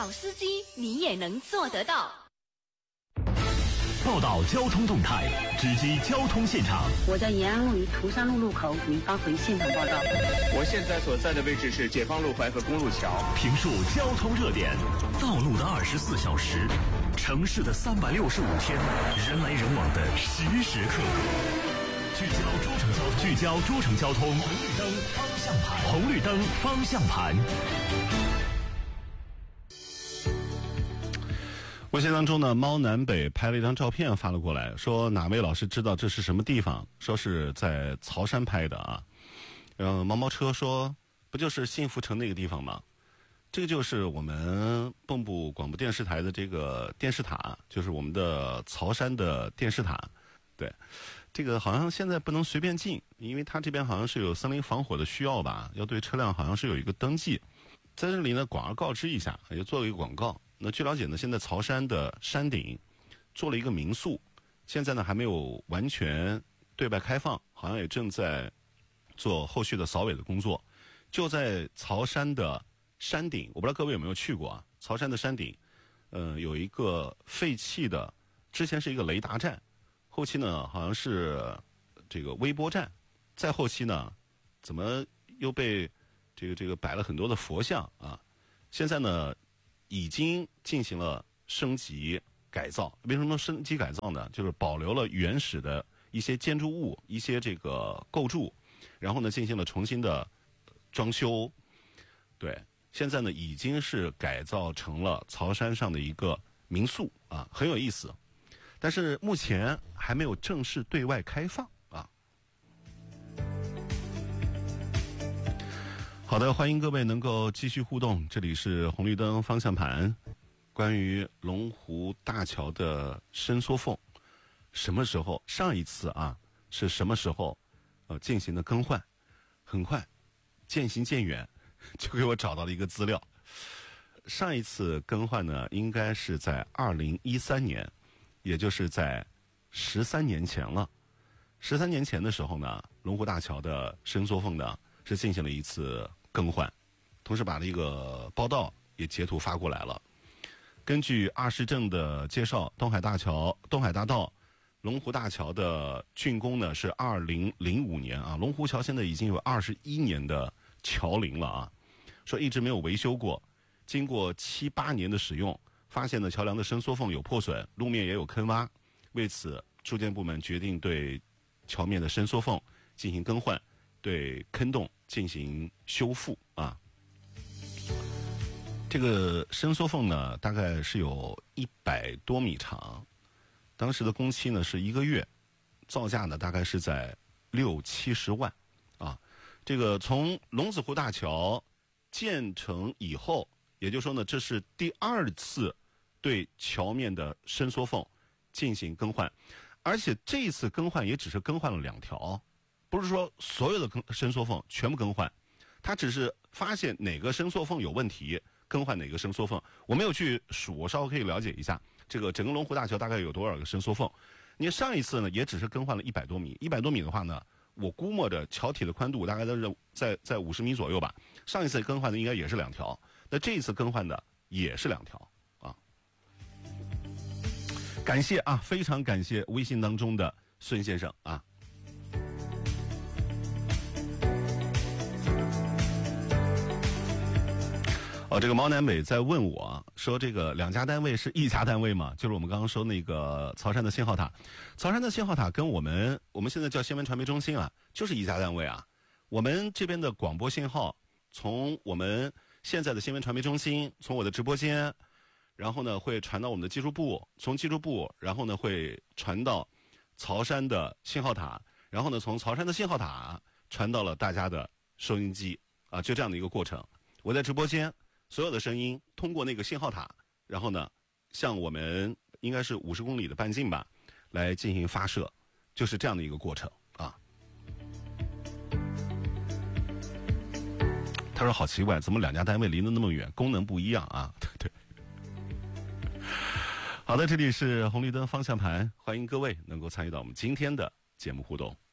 好司机你也能做得到。 报道交通动态，直击交通现场。 我在延安路与涂山路路口，您发回现场报道。 我现在所在的位置是解放路淮河公路桥。 评述交通热点，道路的24小时，城市的365天，人来人往的时时刻刻。聚焦诸城交通，红绿灯方向盘，红绿灯方向盘。 微信当中呢，猫南北拍了一张照片发了过来，说哪位老师知道这是什么地方？说是在曹山拍的啊。毛毛车说，不就是幸福城那个地方吗？这个就是我们蚌埠广播电视台的这个电视塔，就是我们的曹山的电视塔。对，这个好像现在不能随便进，因为它这边好像是有森林防火的需要吧，要对车辆好像是有一个登记。在这里呢，广而告之一下，也做了一个广告。那据了解呢，现在曹山的山顶做了一个民宿，现在呢还没有完全对外开放，好像也正在做后续的扫尾的工作。就在曹山的山顶，我不知道各位有没有去过啊？曹山的山顶，有一个废弃的，之前是一个雷达站，后期呢好像是这个微波站，再后期呢，怎么又被这个摆了很多的佛像啊？现在呢，已经进行了升级改造。为什么升级改造呢？就是保留了原始的一些建筑物、一些这个构筑，然后呢进行了重新的装修。对，现在呢已经是改造成了曹山上的一个民宿啊，很有意思。但是目前还没有正式对外开放啊。好的，欢迎各位能够继续互动，这里是红绿灯方向盘。关于龙湖大桥的伸缩缝，什么时候？上一次啊是什么时候进行的更换？很快，渐行渐远，就给我找到了一个资料。上一次更换呢，应该是在2013年，也就是在13年前了。13年前的时候呢，龙湖大桥的伸缩缝呢是进行了一次更换，同时把这个报道也截图发过来了。根据二市政的介绍，东海大道龙湖大桥的竣工呢是2005年啊，龙湖桥现在已经有21年的桥龄了啊，说一直没有维修过。经过7、8年的使用，发现呢桥梁的伸缩缝有破损，路面也有坑洼，为此住建部门决定对桥面的伸缩缝进行更换，对坑洞进行修复啊。这个伸缩缝呢，大概是有100多米长，当时的工期呢是1个月，造价呢大概是在60、70万啊。这个从龙子湖大桥建成以后，也就是说呢，这是第2次对桥面的伸缩缝进行更换，而且这一次更换也只是更换了2条，不是说所有的伸缩缝全部更换，它只是发现哪个伸缩缝有问题，更换哪个伸缩缝。我没有去数，我稍后可以了解一下这个整个龙湖大桥大概有多少个伸缩缝。你上一次呢也只是更换了100多米，100多米的话呢，我估摸着桥体的宽度大概在50米左右吧。上一次更换的应该也是2条，那这一次更换的也是2条啊。感谢啊，非常感谢微信当中的孙先生啊。这个毛南北在问我说，这个2家单位是一家单位吗？就是我们刚刚说那个曹山的信号塔，曹山的信号塔跟我们现在叫新闻传媒中心啊，就是一家单位啊。我们这边的广播信号从我们现在的新闻传媒中心，从我的直播间，然后呢会传到我们的技术部，从技术部然后呢会传到曹山的信号塔，然后呢从曹山的信号塔传到了大家的收音机啊，就这样的一个过程。我在直播间，所有的声音通过那个信号塔，然后呢向我们应该是50公里的半径吧来进行发射，就是这样的一个过程啊。他说好奇怪，怎么2家单位离得那么远，功能不一样啊？对。好的，这里是红绿灯方向盘，欢迎各位能够参与到我们今天的节目互动。